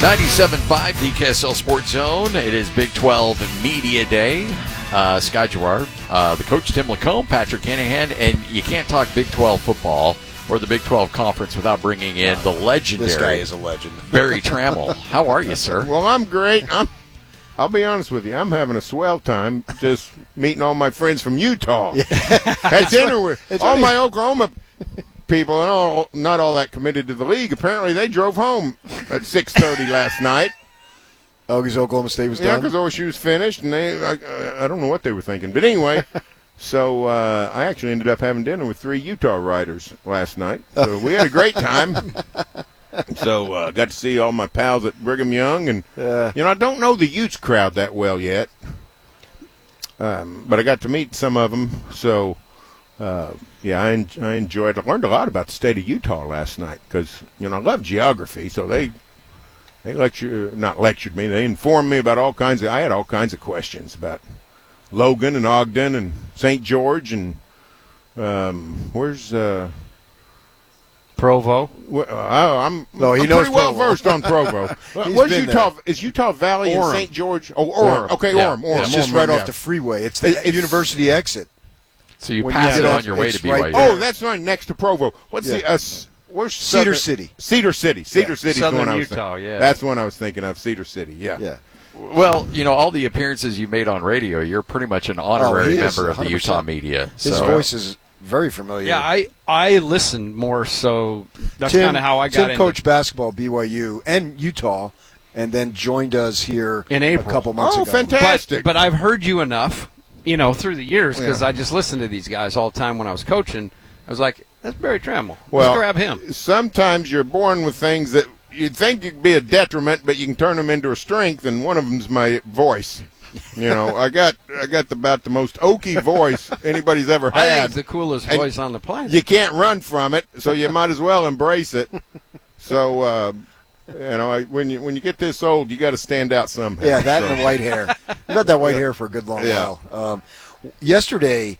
97.5 DKSL Sports Zone. It is Big 12 Media Day. Scott Gerard, the coach Tim Lacombe, Patrick Hanahan, and you can't talk Big 12 football or the Big 12 Conference without bringing in the legendary. This guy is a legend. Barry Trammell. How are you, sir? Well, I'm great. I'll be honest with you. I'm having a swell time just meeting all my friends from Utah. Had dinner with all my Oklahoma people, and not all that committed to the league. Apparently, they drove home at 6:30 last night. Oh, because Oklahoma State was done? Yeah, because OSU was finished, and I don't know what they were thinking. But anyway, so I actually ended up having dinner with 3 Utah writers last night. So we had a great time. So got to see all my pals at Brigham Young. And, I don't know the Utes crowd that well yet. But I got to meet some of them. So, I enjoyed it. I learned a lot about the state of Utah last night because, I love geography. So they lectured me. They informed me about I had all kinds of questions about Logan and Ogden and St. George and where's Provo. I'm pretty well versed on Provo. Where's Utah? There. Is Utah Valley and St. George? Oh, Orem. Okay, yeah. Orem. It's just right off the freeway. It's the university exit. So you pass it on your way to BYU. Right, oh, that's right next to Provo. What's where's Cedar City? Cedar City. Cedar City. Southern Utah, yeah. That's the one I was thinking of, Cedar City, yeah. Well, all the appearances you made on radio, you're pretty much an honorary member of the Utah media. His voice is very familiar. Yeah, I listen more, so that's kind of how I got into it. Tim coached basketball at BYU and Utah, and then joined us here in April. A couple months ago. Oh, fantastic. But I've heard you enough, through the years, because I just listened to these guys all the time when I was coaching. I was like, that's Barry Trammell. Let's grab him. Sometimes you're born with things that you'd think could be a detriment, but you can turn them into a strength, and one of them's my voice. I got about the most oaky voice anybody's ever had. I think it's the coolest voice on the planet. You can't run from it, so you might as well embrace it. So, when you get this old, you got to stand out somehow. Yeah, that and the white hair. You got that white hair for a good long while. Yesterday,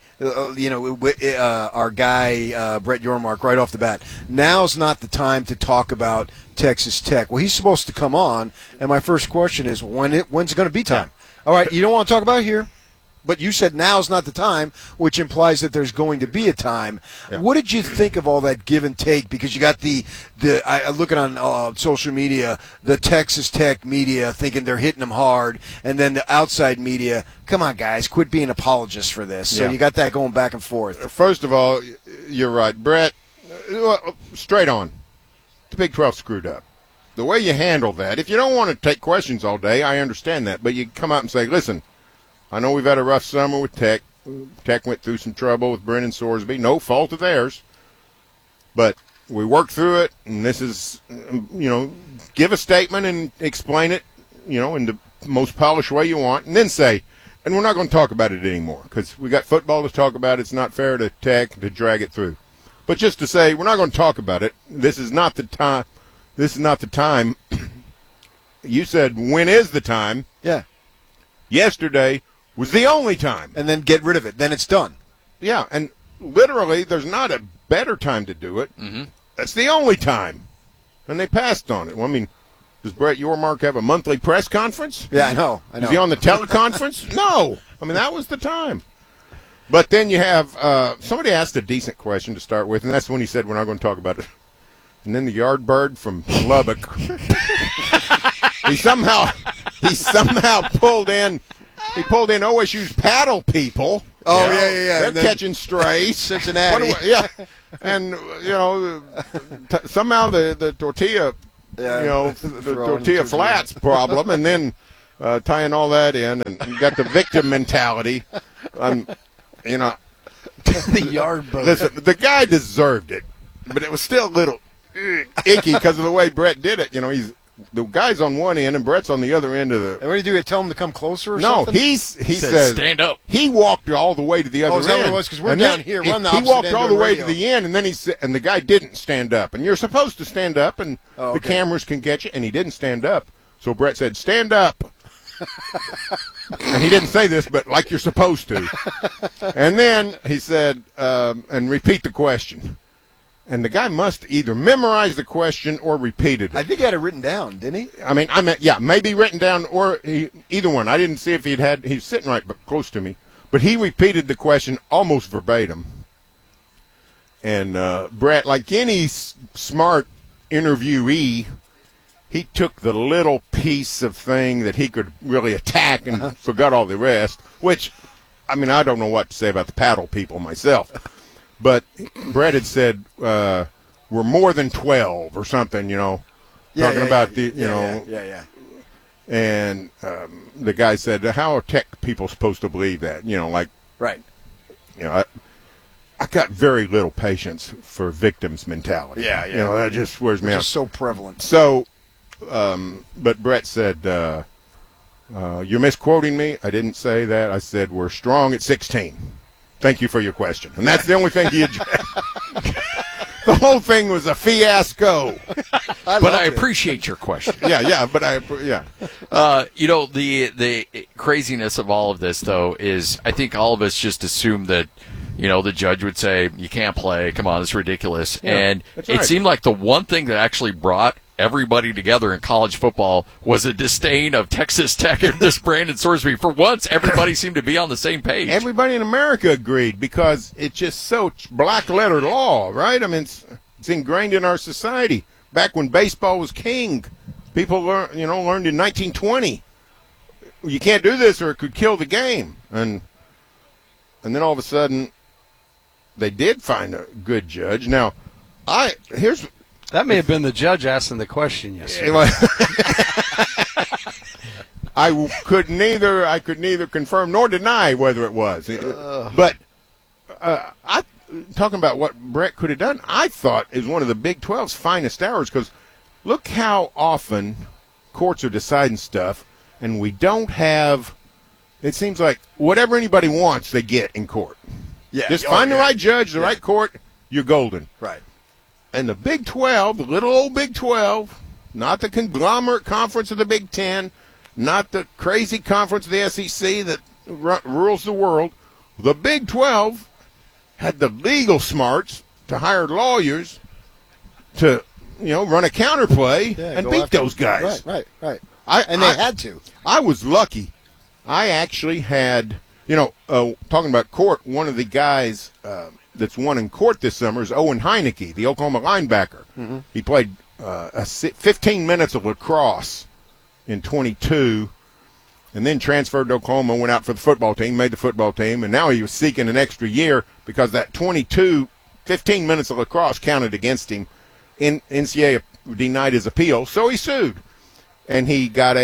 our guy, Brett Yormark, right off the bat, now's not the time to talk about Texas Tech. Well, he's supposed to come on, and my first question is, when's it going to be time? All right, you don't want to talk about it here, but you said now's not the time, which implies that there's going to be a time. Yeah. What did you think of all that give and take? Because you got I looking on social media, the Texas Tech media thinking they're hitting them hard, and then the outside media, come on, guys, quit being apologists for this. So you got that going back and forth. First of all, you're right, Brett. Straight on, the Big 12 screwed up. The way you handle that, if you don't want to take questions all day, I understand that. But you come out and say, listen, I know we've had a rough summer with Tech. Tech went through some trouble with Brennan Sorsby. No fault of theirs. But we worked through it, and this is, give a statement and explain it, in the most polished way you want, and then say, and we're not going to talk about it anymore because we got football to talk about. It's not fair to Tech to drag it through. But just to say, we're not going to talk about it. This is not the time. This is not the time. You said, when is the time? Yeah. Yesterday was the only time. And then get rid of it. Then it's done. Yeah, and literally there's not a better time to do it. Mm-hmm. That's the only time. And they passed on it. Well, does Brett Yormark have a monthly press conference? Yeah, I know. Is he on the teleconference? No. That was the time. But then you have somebody asked a decent question to start with, and that's when he said, we're not going to talk about it. And then the yard bird from Lubbock, he somehow pulled in OSU's paddle people. Oh, yeah. They're catching strays. Cincinnati. And, somehow the tortilla, the tortilla flats problem, and then tying all that in, and you got the victim mentality. The yard bird. Listen, the guy deserved it, but it was still a little icky because of the way Brett did it. He's the guy's on one end and Brett's on the other end of the. And what do you do? You tell him to come closer or something? No, he says stand up. He walked all the way to the other end. Is that what it was? Because we're down here. We're on the opposite he walked end all the way radio. to the end, and then and the guy didn't stand up. And you're supposed to stand up, and the cameras can get you. And he didn't stand up, so Brett said, "Stand up." And he didn't say this, but like you're supposed to. And then he said, and repeat the question. And the guy must either memorize the question or repeated it. I think he had it written down, didn't he? I mean, maybe written down or either one. I didn't see if he's sitting right but close to me. But he repeated the question almost verbatim. And Brett, like any smart interviewee, he took the little piece of thing that he could really attack and forgot all the rest, which, I mean, I don't know what to say about the paddle people myself. But Brett had said, we're more than 12 or something, talking about the, you know. Yeah. And the guy said, how are tech people supposed to believe that? Right. I got very little patience for victims mentality. Yeah. That just wears me out. It's so prevalent. So, but Brett said, you're misquoting me. I didn't say that. I said, we're strong at 16. Thank you for your question. And that's the only thing he addressed. The whole thing was a fiasco. I appreciate your question. Yeah. The craziness of all of this, though, is I think all of us just assume that, the judge would say, you can't play. Come on, it's ridiculous. Yeah, and it right. Seemed like the one thing that actually brought everybody together in college football was a disdain of Texas Tech and this Brandon Sorsby. For once, everybody seemed to be on the same page. Everybody in America agreed because it's just so black-letter law, right? I mean, it's ingrained in our society. Back when baseball was king, people learned in 1920, you can't do this or it could kill the game. And then all of a sudden, they did find a good judge. Now, that may have been the judge asking the question yesterday. I could neither confirm nor deny whether it was. But talking about what Brett could have done, I thought is one of the Big 12's finest hours because look how often courts are deciding stuff and we don't have. It seems like whatever anybody wants, they get in court. Yeah, just find the right judge, the right court, you're golden. Right. And the Big 12, the little old Big 12, not the conglomerate conference of the Big 10, not the crazy conference of the SEC that rules the world, the Big 12 had the legal smarts to hire lawyers to, run a counterplay and beat those guys. Right. And they had to. I was lucky. I actually had, talking about court, one of the guys that's won in court this summer is Owen Heineke, the Oklahoma linebacker. Mm-hmm. He played 15 minutes of lacrosse in 22 and then transferred to Oklahoma, went out for the football team, made the football team, and now he was seeking an extra year because that 15 minutes of lacrosse counted against him. NCAA denied his appeal, so he sued. And he got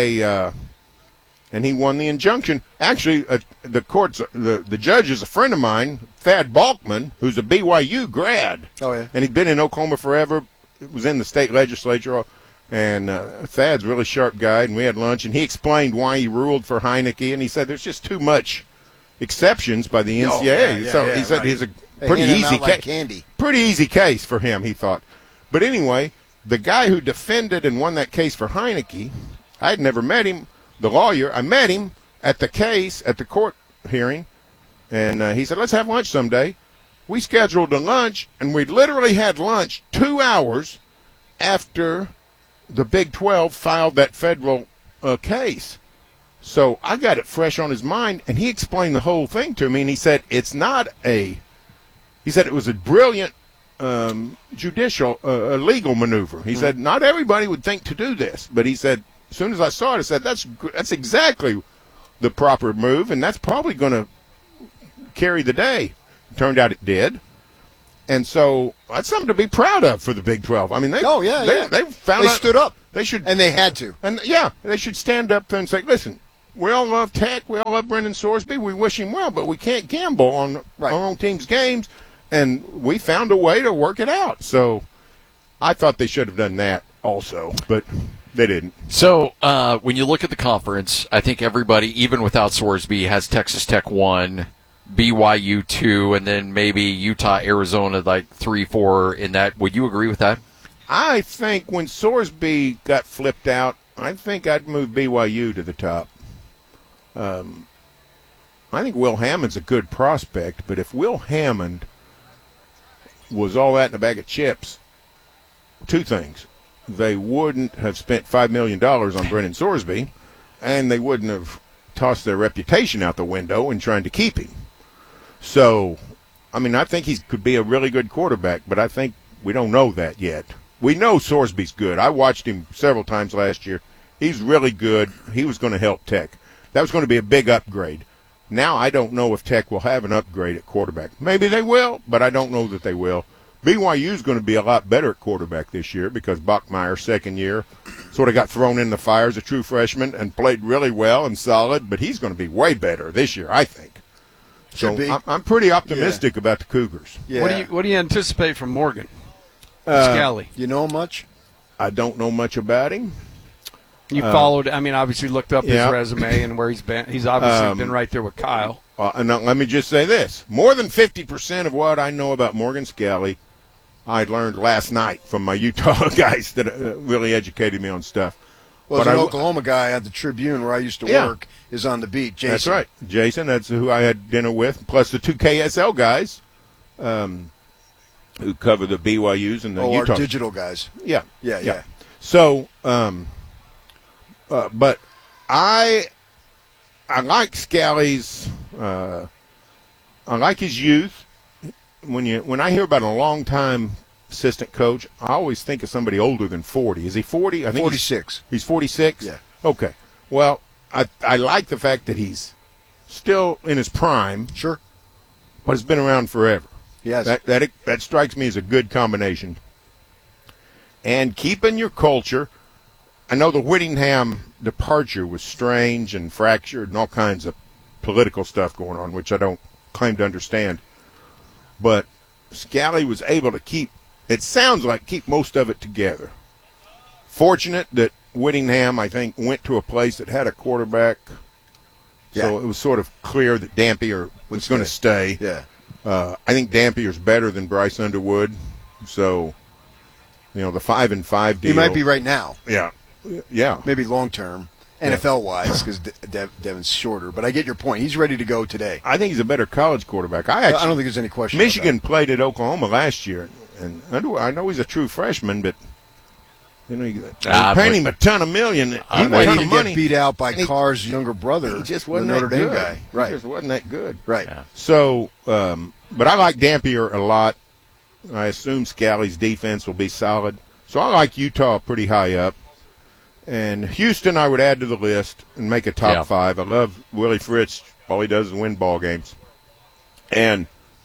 and he won the injunction. Actually, the judge is a friend of mine, Thad Balkman, who's a BYU grad. Oh, yeah. And he'd been in Oklahoma forever, was in the state legislature. And Thad's a really sharp guy, and we had lunch, and he explained why he ruled for Heineke, and he said there's just too much exceptions by the NCAA. He said he's a pretty easy case. Like pretty easy case for him, he thought. But anyway, the guy who defended and won that case for Heineke, I had never met him. The lawyer, I met him at the court hearing, and he said, let's have lunch someday. We scheduled a lunch, and we literally had lunch 2 hours after the Big 12 filed that federal case. So I got it fresh on his mind, and he explained the whole thing to me, and he said it was a brilliant judicial, legal maneuver. He said not everybody would think to do this, but he said, as soon as I saw it, I said, that's exactly the proper move, and that's probably going to carry the day. Turned out it did. And so that's something to be proud of for the Big 12. I mean, they stood up. They should, and they had to. And they should stand up and say, listen, we all love Tech, we all love Brendan Sorsby, we wish him well, but we can't gamble on our own team's games, and we found a way to work it out. So I thought they should have done that also, but they didn't. So when you look at the conference, I think everybody, even without Sorsby, has Texas Tech 1, BYU 2, and then maybe Utah, Arizona, like 3, 4 in that. Would you agree with that? I think when Sorsby got flipped out, I think I'd move BYU to the top. I think Will Hammond's a good prospect, but if Will Hammond was all that in a bag of chips, two things. They wouldn't have spent $5 million on Brennan Sorsby, and they wouldn't have tossed their reputation out the window in trying to keep him. So, I mean, I think he could be a really good quarterback, but I think we don't know that yet. We know Sorsby's good. I watched him several times last year. He's really good. He was going to help Tech. That was going to be a big upgrade. Now I don't know if Tech will have an upgrade at quarterback. Maybe they will, but I don't know that they will. BYU is going to be a lot better at quarterback this year because Bachmeier, second year, sort of got thrown in the fire as a true freshman and played really well and solid, but he's going to be way better this year, I think. So I'm pretty optimistic about the Cougars. Yeah. What do you anticipate from Morgan Scalley? You know much? I don't know much about him. You followed, I mean, obviously looked up his resume and where he's been. He's obviously been right there with Kyle. And let me just say this. More than 50% of what I know about Morgan Scalley, I learned last night from my Utah guys that really educated me on stuff. Well, an Oklahoma guy at the Tribune where I used to work is on the beat, Jason. That's right. Jason, that's who I had dinner with, plus the two KSL guys who cover the BYUs and the Utah. Our digital guys. Yeah. Yeah. So, but I like Scalley's. I like his youth. When I hear about a long-time assistant coach, I always think of somebody older than 40. Is he 40? I think 46. He's 46? Yeah. Okay. Well, I like the fact that he's still in his prime. Sure. But has been around forever. Yes. That strikes me as a good combination. And keeping your culture. I know the Whittingham departure was strange and fractured and all kinds of political stuff going on, which I don't claim to understand. But Scalley was able to keep most of it together. Fortunate that Whittingham, I think, went to a place that had a quarterback. Yeah. So it was sort of clear that Dampier was going to stay. Yeah. I think Dampier's better than Bryce Underwood. So, the 5-5 deal. He might be right now. Yeah. Yeah. Maybe long term. NFL-wise, because Devin's shorter. But I get your point. He's ready to go today. I think he's a better college quarterback. I don't think there's any question Michigan about that. played at Oklahoma last year, and I know he's a true freshman, but they're paying him a ton of million. He might get beat out by Carr's younger brother, he just the wasn't Notre that Dame good. guy. Right. He just wasn't that good. Right. Yeah. So, but I like Dampier a lot. I assume Scalley's defense will be solid. So I like Utah pretty high up. And Houston, I would add to the list and make a top 5. I love Willie Fritz. All he does is win ball games. And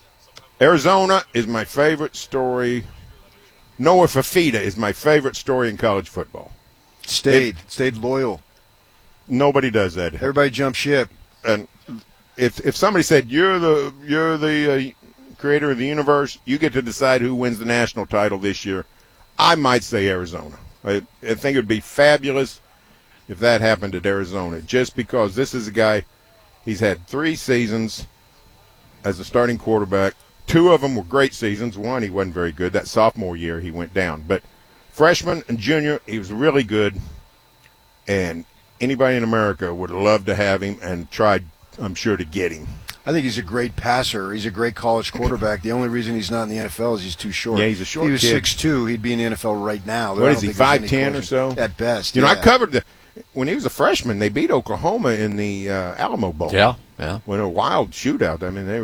Arizona is my favorite story. Noah Fafita is my favorite story in college football. Stayed loyal. Nobody does that. Everybody jumped ship. And if somebody said you're the creator of the universe, you get to decide who wins the national title this year, I might say Arizona. I think it would be fabulous if that happened at Arizona, just because this is a guy, he's had 3 seasons as a starting quarterback. 2 of them were great seasons. One, he wasn't very good. That sophomore year, he went down. But freshman and junior, he was really good. And anybody in America would love to have him and tried, I'm sure, to get him. I think he's a great passer. He's a great college quarterback. The only reason he's not in the NFL is he's too short. Yeah, he's a short kid. He was kid. 6'2". He'd be in the NFL right now. What is he, 5'10" or so? At best. I covered when he was a freshman, they beat Oklahoma in the Alamo Bowl. Yeah. When a wild shootout.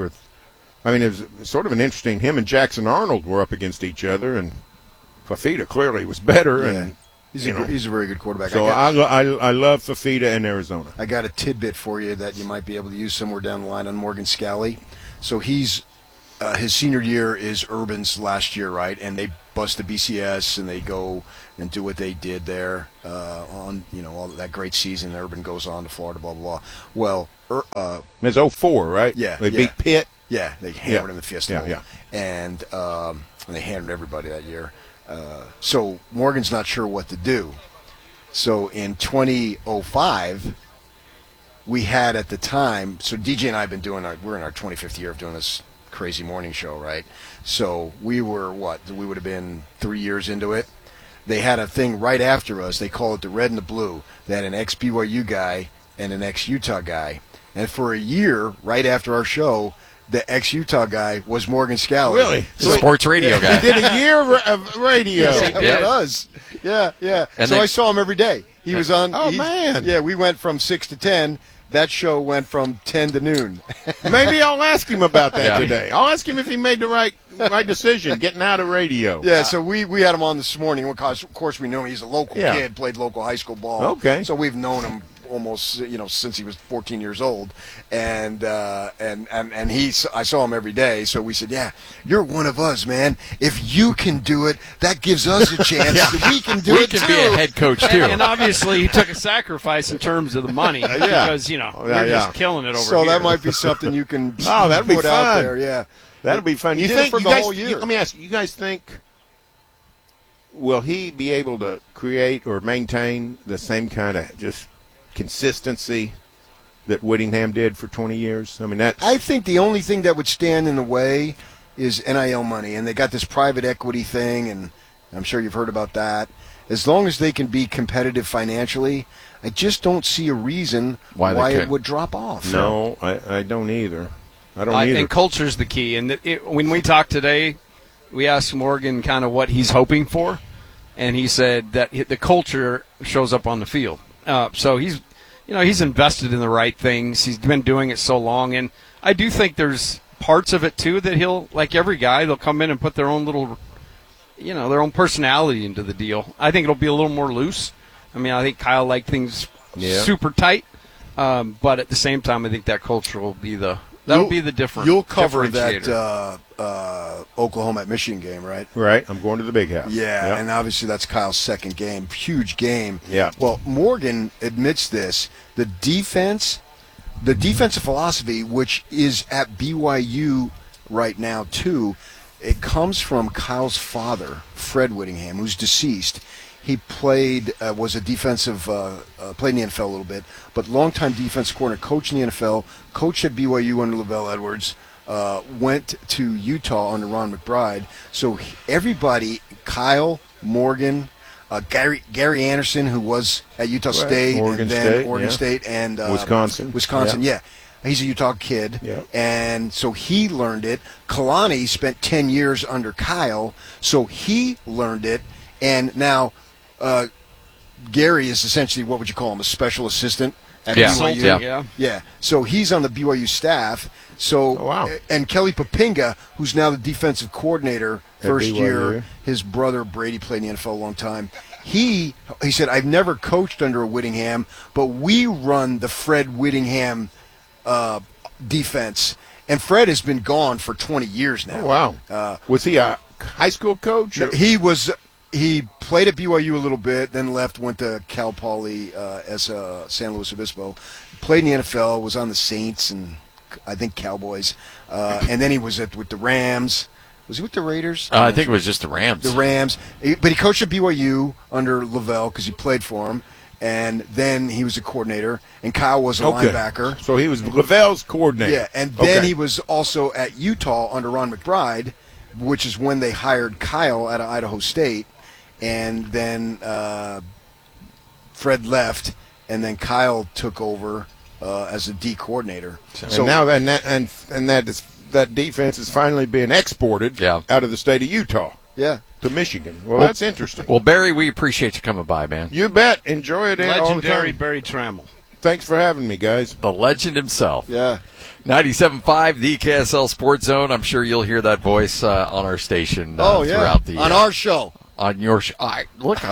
It was sort of an interesting. Him and Jackson Arnold were up against each other, and Fafita clearly was better. Yeah. And he's a very good quarterback. So I love Fafita in Arizona. I got a tidbit for you that you might be able to use somewhere down the line on Morgan Scalley. So he's his senior year is Urban's last year, right? And they bust the BCS and they go and do what they did there on all that great season. Urban goes on to Florida, blah blah blah. Well, it's 04, right? Yeah, they beat Pitt. Yeah, they hammered him in the Fiesta Bowl. Yeah. And they hammered everybody that year. So Morgan's not sure what to do. So in 2005, we had at the time, so DJ and I have been we're in our 25th year of doing this crazy morning show, right? So we were, we would have been 3 years into it. They had a thing right after us. They call it the Red and the Blue. They had an ex-BYU guy and an ex-Utah guy. And for a year, right after our show, the ex-Utah guy, was Morgan Scally. Really? The sports radio guy. He did a year of radio. Yes, he Yeah, did. it does. Yeah. And so then- I saw him every day. He was on. Oh, man. Yeah, we went from 6 to 10. That show went from 10 to noon. Maybe I'll ask him about that Yeah. today. I'll ask him if he made the right decision getting out of radio. Yeah, so we had him on this morning. Because of course, we know him. He's a local Yeah. kid, played local high school ball. Okay. So we've known him almost, since he was 14 years old, and I saw him every day. So we said, "Yeah, you're one of us, man. If you can do it, that gives us a chance that we can do We it can too." be a head coach too. And obviously, he took a sacrifice in terms of the money because we're just killing it over So here. that might be something you can Oh, that'd be put out fun. there. Yeah. That'll be fun. He You did it think for you the guys, whole year. Let me ask you. You guys think will he be able to create or maintain the same kind of just consistency that Whittingham did for 20 years? I mean, that's I think the only thing that would stand in the way is NIL money, and they got this private equity thing, and I'm sure you've heard about that. As long as they can be competitive financially, I just don't see a reason Why they why it couldn't. would drop off. no, I don't either. I don't either. And culture's the key. And when we talked today, we asked Morgan kind of what he's hoping for, and he said that the culture shows up on the field. So he's invested in the right things. He's been doing it so long, and I do think there's parts of it too that he'll, like every guy, they'll come in and put their own little, their own personality into the deal. I think it'll be a little more loose. I mean, I think Kyle liked things super tight, but at the same time, I think that culture will be that'll be the difference. You'll cover differentiator. that Oklahoma at Michigan game, right? Right, I'm going to the big house. Yeah, Yep. and obviously that's Kyle's second game. Huge game. Yeah. Well, Morgan admits this. The defensive philosophy, which is at BYU right now too, it comes from Kyle's father, Fred Whittingham, who's deceased. He played, was a defensive, played in the NFL a little bit, but longtime defensive coordinator, coach in the NFL, coached at BYU under Lavelle Edwards, went to Utah under Ron McBride. So everybody, Kyle, Morgan, Gary Anderson, who was at Utah State, Oregon and then State, Oregon yeah. State, and Wisconsin. Yeah. He's a Utah kid, Yeah. and so he learned it. Kalani spent 10 years under Kyle, so he learned it, and now Gary is essentially, what would you call him, a special assistant at Yeah. BYU? Yeah. Yeah, so he's on the BYU staff. So, Oh, wow. And Kelly Papinga, who's now the defensive coordinator, At first BYU. year. His brother Brady played in the NFL a long time. He said, I've never coached under a Whittingham, but we run the Fred Whittingham defense. And Fred has been gone for 20 years now. Oh, wow. Was he a high school coach? Or? He played at BYU a little bit, then left, went to Cal Poly as San Luis Obispo. Played in the NFL, was on the Saints and I think Cowboys, and then he was with the Rams. Was he with the Raiders? I think it was just the Rams. The Rams. But he coached at BYU under Lavelle because he played for him, and then he was a coordinator, and Kyle was a linebacker. So he was Lavelle's coordinator. Yeah, and then he was also at Utah under Ron McBride, which is when they hired Kyle out of Idaho State, and then Fred left, and then Kyle took over as a D coordinator. So now that defense is finally being exported out of the state of Utah to Michigan. Well, that's interesting. Well, Barry, we appreciate you coming by, man. You bet. Enjoy it all the Legendary time. Barry Trammell. Thanks for having me, guys. The legend himself. Yeah. 97.5, the KSL Sports Zone. I'm sure you'll hear that voice on our station throughout the... on our show. On your show. Look,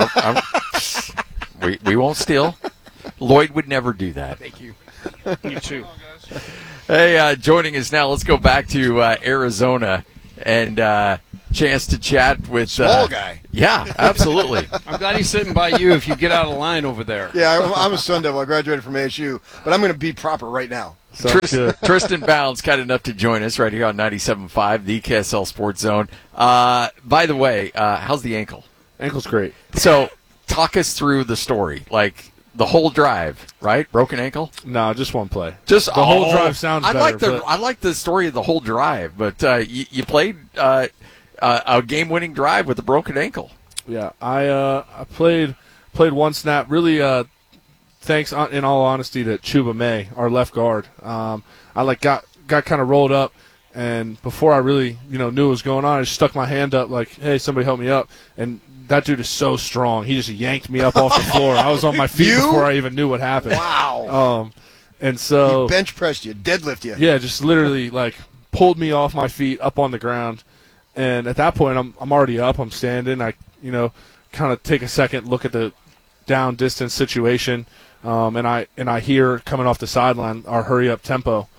we won't steal. Lloyd would never do that. Thank you. You too. Hey, joining us now, let's go back to Arizona and chance to chat with... Small guy. Yeah, absolutely. I'm glad he's sitting by you if you get out of line over there. Yeah, I'm a Sun Devil. I graduated from ASU, but I'm going to be proper right now. Tristan Bounds kind enough to join us right here on 97.5, the KSL Sports Zone. By the way, how's the ankle? Ankle's great. So, talk us through the story. Like, the whole drive, right? Broken ankle? No, just one play. Just the whole drive sounds better. I like the story of the whole drive, but you played a game-winning drive with a broken ankle. Yeah, I played one snap. Really, thanks in all honesty to Chuba May, our left guard. I got kind of rolled up and before I really, knew what was going on, I just stuck my hand up like, hey, somebody help me up. And that dude is so strong. He just yanked me up off the floor. I was on my feet before I even knew what happened. Wow. And so he bench pressed you, deadlift you. Yeah, just literally pulled me off my feet up on the ground. And at that point, I'm already up. I'm standing. I, kind of take a second, look at the down distance situation, and I hear coming off the sideline our hurry up tempo.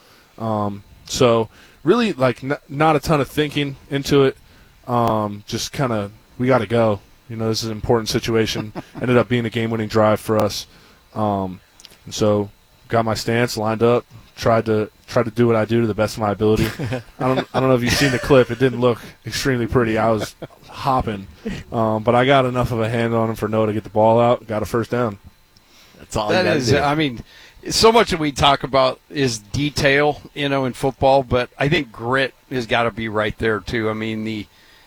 So really not a ton of thinking into it. Just kind of we got to go. This is an important situation. Ended up being a game winning drive for us. And so got my stance lined up. Tried to do what I do to the best of my ability. I don't know if you've seen the clip. It didn't look extremely pretty. I was hopping, but I got enough of a hand on him for Noah to get the ball out. Got a first down. That's all. That is, I mean, so much that we talk about is detail, in football, but I think grit has got to be right there too. I mean,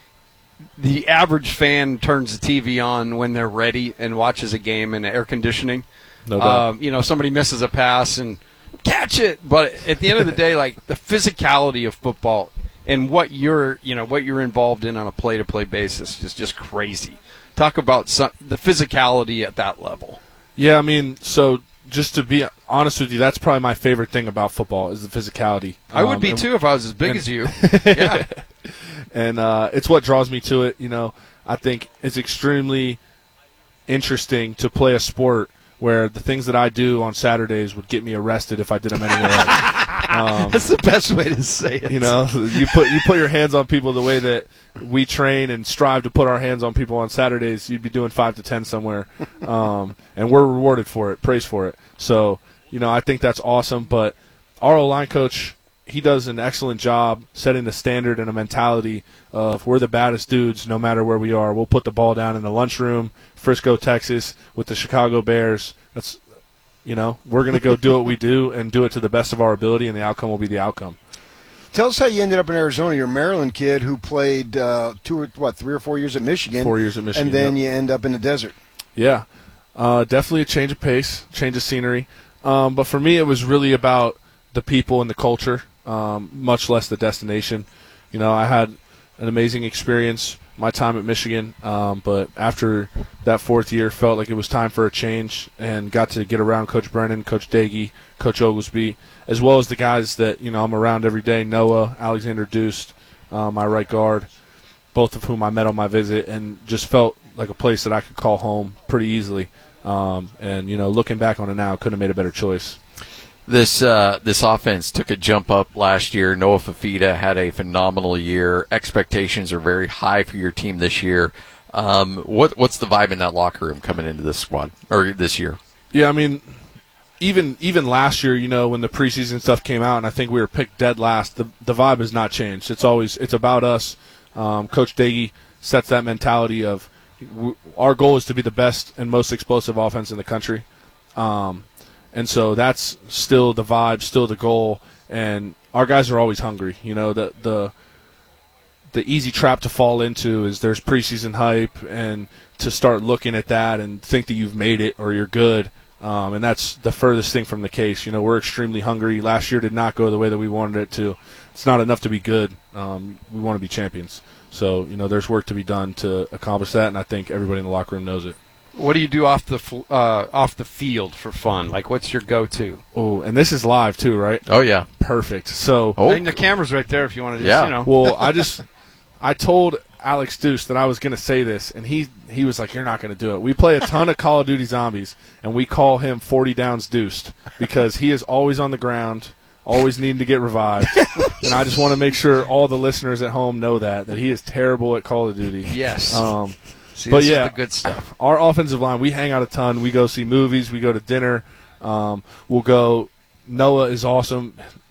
the average fan turns the TV on when they're ready and watches a game in air conditioning. No doubt. Somebody misses a pass and catch it, but at the end of the day, the physicality of football and what you're involved in on a play-to-play basis is just crazy. Talk about the physicality at that level. Yeah, I mean, so just to be honest with you, that's probably my favorite thing about football is the physicality. I would be too if I was as big as you. Yeah, and it's what draws me to it. I think it's extremely interesting to play a sport where the things that I do on Saturdays would get me arrested if I did them anywhere else. That's the best way to say it. You put your hands on people the way that we train and strive to put our hands on people on Saturdays. You'd be doing 5 to 10 somewhere, and we're rewarded for it, praised for it. So I think that's awesome. But our O-line coach, he does an excellent job setting the standard and a mentality of we're the baddest dudes no matter where we are. We'll put the ball down in the lunchroom, Frisco, Texas, with the Chicago Bears. That's, we're going to go do what we do and do it to the best of our ability, and the outcome will be the outcome. Tell us how you ended up in Arizona. You're a Maryland kid who played 3 or 4 years at Michigan. 4 years at Michigan. And then you end up in the desert. Yeah. Definitely a change of pace, change of scenery. But for me, it was really about the people and the culture, much less the destination. I had an amazing experience my time at Michigan, but after that 4th year, felt like it was time for a change and got to get around Coach Brennan, Coach Dagey, Coach Oglesby, as well as the guys that I'm around every day, Noah, Alexander Deuce, my right guard, both of whom I met on my visit, and just felt like a place that I could call home pretty easily. And looking back on it now, couldn't have made a better choice. This offense took a jump up last year. Noah Fifita had a phenomenal year. Expectations are very high for your team this year. What's the vibe in that locker room coming into this squad or this year? Yeah, I mean, even last year, when the preseason stuff came out, and I think we were picked dead last. The vibe has not changed. It's about us. Coach Dagey sets that mentality of our goal is to be the best and most explosive offense in the country. And so that's still the vibe, still the goal, and our guys are always hungry. The easy trap to fall into is there's preseason hype and to start looking at that and think that you've made it or you're good, and that's the furthest thing from the case. We're extremely hungry. Last year did not go the way that we wanted it to. It's not enough to be good. We want to be champions. So, there's work to be done to accomplish that, and I think everybody in the locker room knows it. What do you do off the field for fun? What's your go-to? Oh, and this is live too, right? Oh yeah, perfect. So, and the camera's right there if you want to just, Well, I told Alex Deuce that I was going to say this, and he was like, "You're not going to do it." We play a ton of Call of Duty Zombies, and we call him 40 Downs Deuced because he is always on the ground, always needing to get revived. And I just want to make sure all the listeners at home know that he is terrible at Call of Duty. Yes. See, but this yeah, is the good stuff. Our offensive line, we hang out a ton. We go see movies. We go to dinner. We'll go. Noah is awesome.